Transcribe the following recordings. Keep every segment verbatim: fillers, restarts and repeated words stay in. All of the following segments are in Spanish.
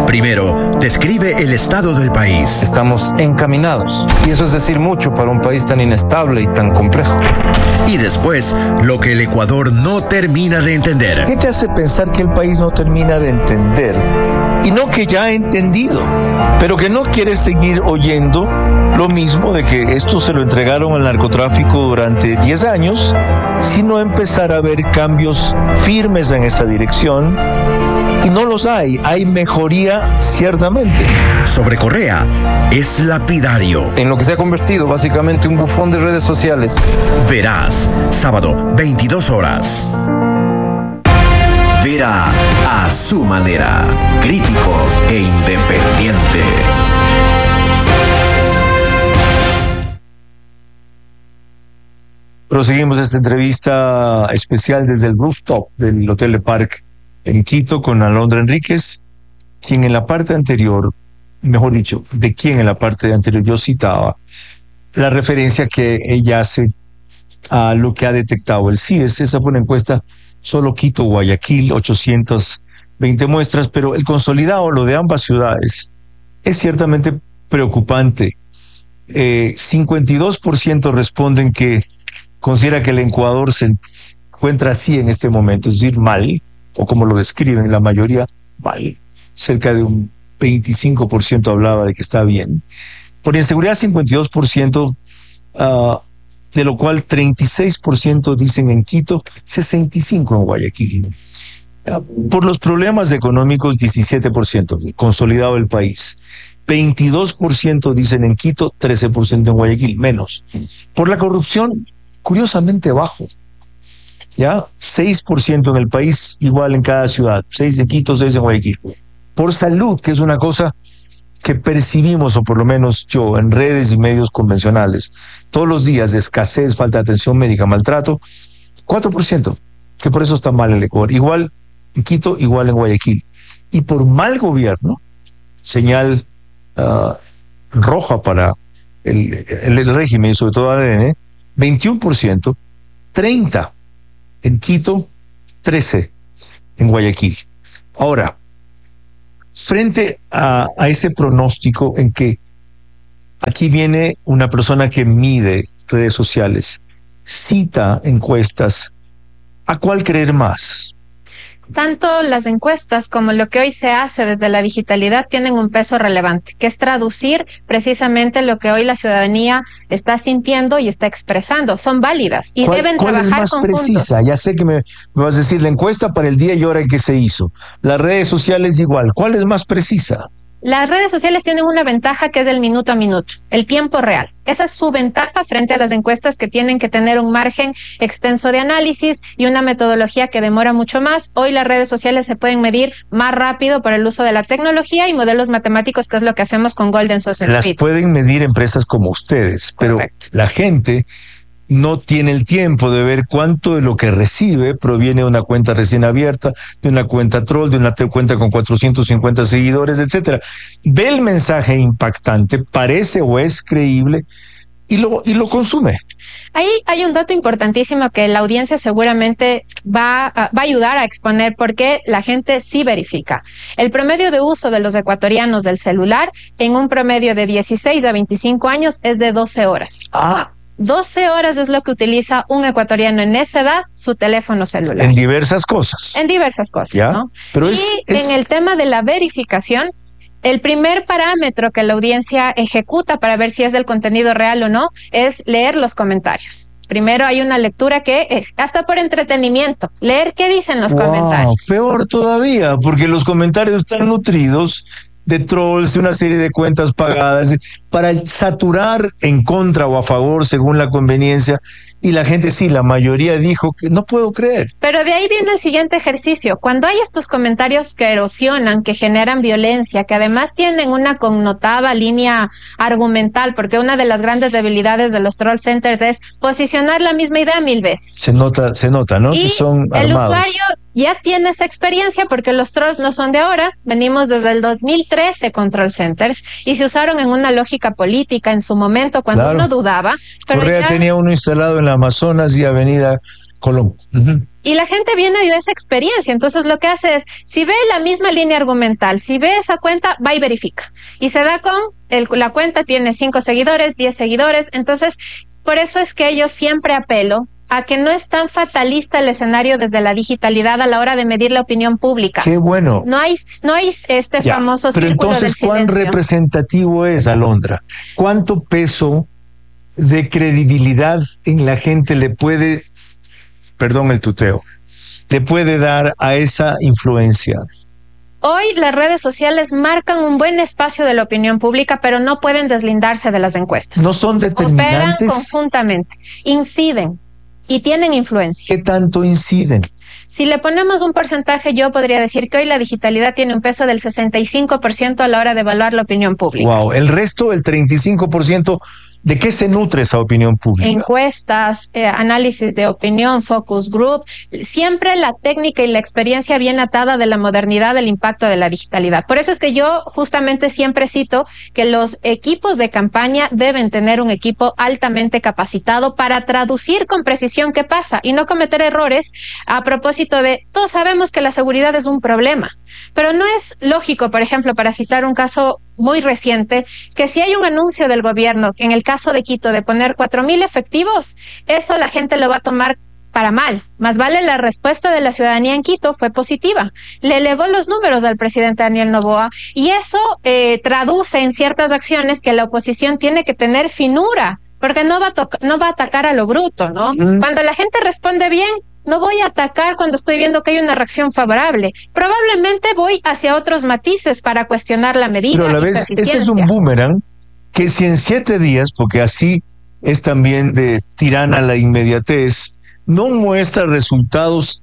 Primero, describe el estado del país. Estamos encaminados, y eso es decir mucho para un país tan inestable y tan complejo. Y después, lo que el Ecuador no termina de entender. ¿Qué te hace pensar que el país no termina de entender? Y no que ya ha entendido, pero que no quiere seguir oyendo lo mismo de que esto se lo entregaron al narcotráfico durante diez años, sino empezar a ver cambios firmes en esa dirección. Y no los hay, hay mejoría ciertamente. Sobre Correa, es lapidario. En lo que se ha convertido básicamente un bufón de redes sociales. Verás, sábado, veintidós horas. Verá a su manera, crítico e independiente. Proseguimos esta entrevista especial desde el rooftop del Hotel de Park en Quito con Alondra Enríquez, quien en la parte anterior, mejor dicho, de quien en la parte anterior yo citaba la referencia que ella hace a lo que ha detectado el CIES. Esa fue una encuesta solo Quito, Guayaquil, ochocientas veinte muestras, pero el consolidado, lo de ambas ciudades, es ciertamente preocupante. Eh, cincuenta y dos por ciento responden que considera que el Ecuador se encuentra así en este momento, es decir, mal, o como lo describen la mayoría, mal. Cerca de un veinticinco por ciento hablaba de que está bien. Por inseguridad, cincuenta y dos por ciento, uh, de lo cual treinta y seis por ciento dicen en Quito, sesenta y cinco por ciento en Guayaquil. Uh, por los problemas económicos, diecisiete por ciento, consolidado el país. veintidós por ciento dicen en Quito, trece por ciento en Guayaquil, menos. Por la corrupción, curiosamente bajo. ¿Ya? seis por ciento en el país, igual en cada ciudad. seis de Quito, seis en Guayaquil. Por salud, que es una cosa que percibimos, o por lo menos yo, en redes y medios convencionales, todos los días de escasez, falta de atención médica, maltrato, cuatro por ciento, que por eso está mal el Ecuador. Igual en Quito, igual en Guayaquil. Y por mal gobierno, señal uh, roja para el, el, el régimen y sobre todo A D N, veintiuno por ciento, treinta por ciento en Quito, trece en Guayaquil. Ahora, frente a, a ese pronóstico en que aquí viene una persona que mide redes sociales, cita encuestas, ¿a cuál creer más? Tanto las encuestas como lo que hoy se hace desde la digitalidad tienen un peso relevante, que es traducir precisamente lo que hoy la ciudadanía está sintiendo y está expresando. Son válidas y deben trabajar ¿Cuál es más conjuntos. precisa? Ya sé que me, me vas a decir la encuesta para el día y hora en que se hizo. Las redes sociales igual. ¿Cuál es más precisa? Las redes sociales tienen una ventaja que es el minuto a minuto, el tiempo real. Esa es su ventaja frente a las encuestas que tienen que tener un margen extenso de análisis y una metodología que demora mucho más. Hoy las redes sociales se pueden medir más rápido por el uso de la tecnología y modelos matemáticos, que es lo que hacemos con Golden Social Las Speed. pueden medir empresas como ustedes, pero Correcto. La gente no tiene el tiempo de ver cuánto de lo que recibe proviene de una cuenta recién abierta, de una cuenta troll, de una cuenta con cuatrocientos cincuenta seguidores, etcétera. Ve el mensaje impactante, parece o es creíble y lo, y lo consume. Ahí hay un dato importantísimo que la audiencia seguramente va a, va a ayudar a exponer porque la gente sí verifica. El promedio de uso de los ecuatorianos del celular en un promedio de dieciséis a veinticinco años es de doce horas. Ah, doce horas es lo que utiliza un ecuatoriano en esa edad su teléfono celular. en diversas cosas. En diversas cosas, ¿Ya? ¿no? Pero y es, es... en el tema de la verificación, el primer parámetro que la audiencia ejecuta para ver si es del contenido real o no es leer los comentarios. Primero hay una lectura que es hasta por entretenimiento, leer qué dicen los wow, comentarios. Peor todavía, porque los comentarios están nutridos de trolls, de una serie de cuentas pagadas, para saturar en contra o a favor según la conveniencia. Y la gente sí, la mayoría dijo que no puedo creer. Pero de ahí viene el siguiente ejercicio. Cuando hay estos comentarios que erosionan, que generan violencia, que además tienen una connotada línea argumental, porque una de las grandes debilidades de los troll centers es posicionar la misma idea mil veces. Se nota, se nota, ¿no? Y que son el armados. usuario ya tiene esa experiencia porque los trolls no son de ahora. Venimos desde el dos mil trece con troll centers y se usaron en una lógica política en su momento cuando Claro. uno dudaba. Pero Correa ya... tenía uno instalado en la Amazonas y Avenida Colón. Uh-huh. Y la gente viene de esa experiencia, entonces lo que hace es, si ve la misma línea argumental, si ve esa cuenta, va y verifica. Y se da con, el, la cuenta tiene cinco seguidores, diez seguidores, entonces por eso es que yo siempre apelo a que no es tan fatalista el escenario desde la digitalidad a la hora de medir la opinión pública. Qué bueno. No hay, no hay este ya, famoso pero círculo entonces, del ¿cuán silencio? representativo es, Alondra? ¿Cuánto peso de credibilidad en la gente le puede, perdón el tuteo, le puede dar a esa influencia? Hoy las redes sociales marcan un buen espacio de la opinión pública, pero no pueden deslindarse de las encuestas. No son determinantes. Operan conjuntamente, inciden y tienen influencia. ¿Qué tanto inciden? Si le ponemos un porcentaje, yo podría decir que hoy la digitalidad tiene un peso del sesenta y cinco por ciento a la hora de evaluar la opinión pública. Wow, el resto, el treinta y cinco por ciento, ¿de qué se nutre esa opinión pública? Encuestas, eh, análisis de opinión, focus group. Siempre la técnica y la experiencia bien atada de la modernidad del impacto de la digitalidad. Por eso es que yo justamente siempre cito que los equipos de campaña deben tener un equipo altamente capacitado para traducir con precisión qué pasa y no cometer errores a propósito de, todos sabemos que la seguridad es un problema, pero no es lógico, por ejemplo, para citar un caso muy reciente, que si hay un anuncio del gobierno, en el caso de Quito, de poner cuatro mil efectivos, eso la gente lo va a tomar para mal. Más vale la respuesta de la ciudadanía en Quito fue positiva. Le elevó los números al presidente Daniel Noboa y eso eh, traduce en ciertas acciones que la oposición tiene que tener finura, porque no va a, to- no va a atacar a lo bruto, ¿no? Mm. Cuando la gente responde bien, no voy a atacar cuando estoy viendo que hay una reacción favorable. Probablemente voy hacia otros matices para cuestionar la medida. Pero a la vez, ese es un boomerang que si en siete días, porque así es también de tirana la inmediatez, no muestra resultados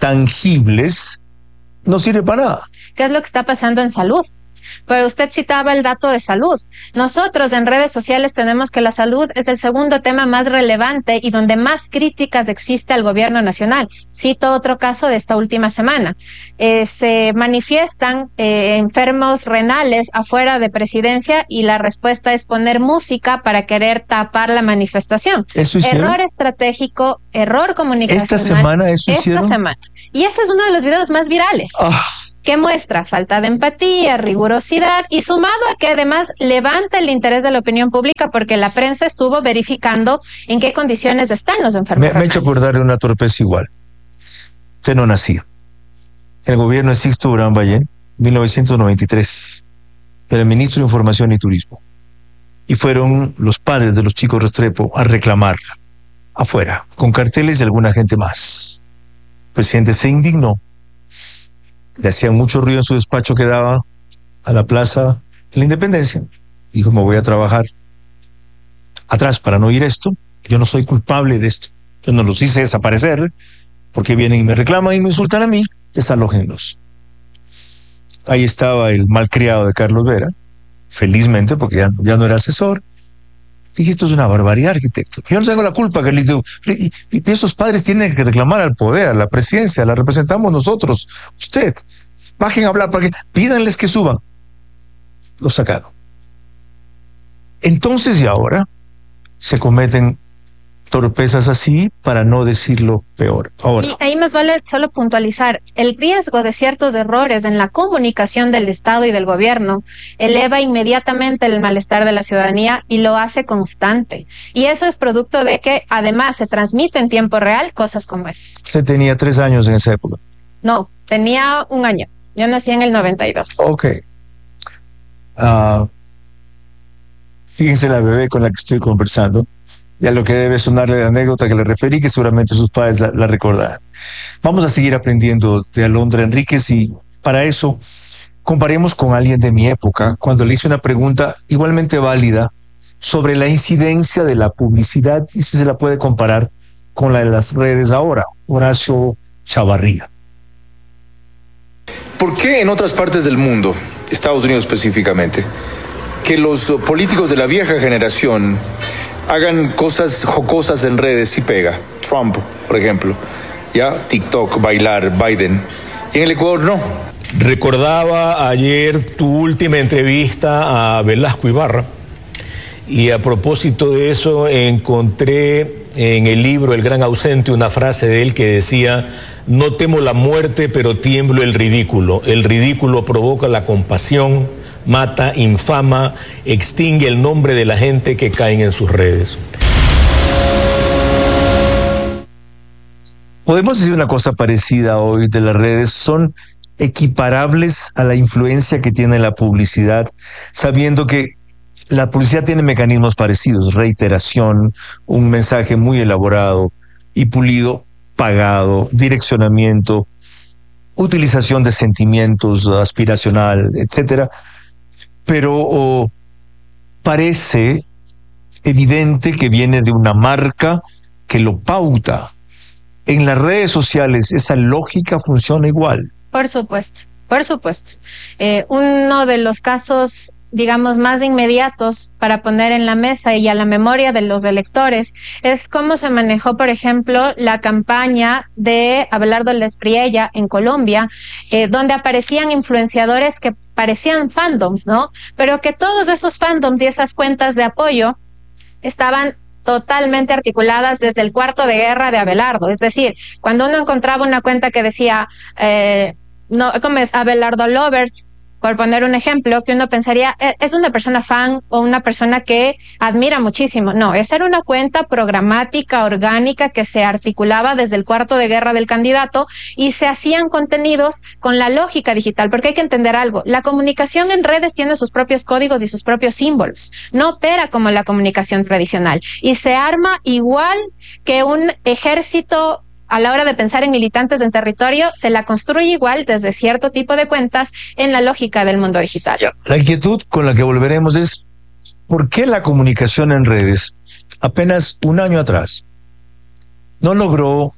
tangibles, no sirve para nada. ¿Qué es lo que está pasando en salud? Pero usted citaba el dato de salud. Nosotros en redes sociales tenemos que la salud es el segundo tema más relevante y donde más críticas existe al gobierno nacional. Cito otro caso de esta última semana. Eh, se manifiestan eh, enfermos renales afuera de presidencia y la respuesta es poner música para querer tapar la manifestación. ¿Eso hicieron? Error estratégico, error comunicacional. ¿Esta semana eso Esta hicieron? semana. Y ese es uno de los videos más virales. Ah. Que muestra falta de empatía, rigurosidad y sumado a que además levanta el interés de la opinión pública porque la prensa estuvo verificando en qué condiciones están los enfermos. Me, me he hecho acordar de una torpeza igual. Usted no nacía. El gobierno de Sixto Durán Ballén, mil novecientos noventa y tres, era ministro de Información y Turismo. Y fueron los padres de los chicos Restrepo a reclamar afuera, con carteles y alguna gente más. El presidente se indignó. Le hacían mucho ruido en su despacho que daba a la Plaza de la Independencia. Dijo, me voy a trabajar atrás para no oír esto. Yo no soy culpable de esto. Yo no los hice desaparecer porque vienen y me reclaman y me insultan a mí. Desalójenlos. Ahí estaba el malcriado de Carlos Vera, felizmente, porque ya, ya no era asesor. Dije, esto es una barbaridad, arquitecto. Yo no tengo la culpa, Carlito. Y, y esos padres tienen que reclamar al poder, a la presidencia, la representamos nosotros. Usted, bajen a hablar, para que pídanles que suban. Lo sacado. Entonces y ahora se cometen torpezas así para no decirlo peor. Ahora. Y ahí más vale solo puntualizar, el riesgo de ciertos errores en la comunicación del Estado y del gobierno eleva inmediatamente el malestar de la ciudadanía y lo hace constante. Y eso es producto de que además se transmite en tiempo real cosas como esas. Usted tenía tres años en esa época. No, tenía un año. Yo nací en el noventa y dos. Ok. Uh, fíjense la bebé con la que estoy conversando. Ya lo que debe sonarle la anécdota que le referí, que seguramente sus padres la, la recordarán. Vamos a seguir aprendiendo de Alondra Enríquez y para eso comparemos con alguien de mi época, cuando le hice una pregunta igualmente válida sobre la incidencia de la publicidad y si se la puede comparar con la de las redes ahora. Horacio Chavarría. ¿Por qué en otras partes del mundo, Estados Unidos específicamente, que los políticos de la vieja generación hagan cosas jocosas en redes y pega? Trump, por ejemplo, ya TikTok, bailar, Biden, y en el Ecuador no? Recordaba ayer tu última entrevista a Velasco Ibarra y a propósito de eso encontré en el libro El Gran Ausente una frase de él que decía: no temo la muerte, pero tiemblo el ridículo. El ridículo provoca la compasión, mata, infama, extingue el nombre de la gente que caen en sus redes. Podemos decir una cosa parecida hoy de las redes, son equiparables a la influencia que tiene la publicidad, sabiendo que la publicidad tiene mecanismos parecidos: reiteración, un mensaje muy elaborado y pulido, pagado, direccionamiento, utilización de sentimientos, aspiracional, etcétera. Pero oh, parece evidente que viene de una marca que lo pauta. En las redes sociales esa lógica funciona igual. Por supuesto, por supuesto. Eh, uno de los casos, digamos, más inmediatos para poner en la mesa y a la memoria de los electores es cómo se manejó, por ejemplo, la campaña de Abelardo Lespriella en Colombia, eh, donde aparecían influenciadores que parecían fandoms, ¿no? Pero que todos esos fandoms y esas cuentas de apoyo estaban totalmente articuladas desde el cuarto de guerra de Abelardo. Es decir, cuando uno encontraba una cuenta que decía, eh, no, ¿cómo es? Abelardo Lovers, por poner un ejemplo, que uno pensaría, es una persona fan o una persona que admira muchísimo. No, esa era una cuenta programática, orgánica, que se articulaba desde el cuarto de guerra del candidato y se hacían contenidos con la lógica digital, porque hay que entender algo: la comunicación en redes tiene sus propios códigos y sus propios símbolos, no opera como la comunicación tradicional y se arma igual que un ejército. A la hora de pensar en militantes en territorio, se la construye igual desde cierto tipo de cuentas en la lógica del mundo digital. Ya, la inquietud con la que volveremos es: ¿por qué la comunicación en redes, apenas un año atrás, no logró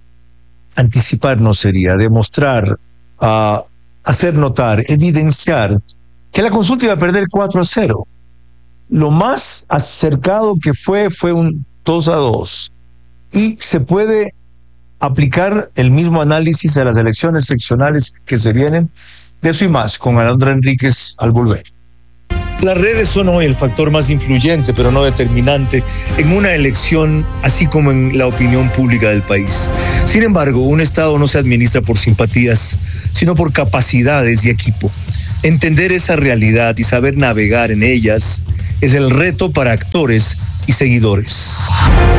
anticiparnos, sería demostrar, uh, hacer notar, evidenciar que la consulta iba a perder cuatro a cero? Lo más acercado que fue fue un dos a dos, y se puede aplicar el mismo análisis a las elecciones seccionales que se vienen. De eso y más con Alondra Enríquez al volver. Las redes son hoy el factor más influyente, pero no determinante, en una elección, así como en la opinión pública del país. Sin embargo, un Estado no se administra por simpatías, sino por capacidades y equipo. Entender esa realidad y saber navegar en ellas es el reto para actores y seguidores.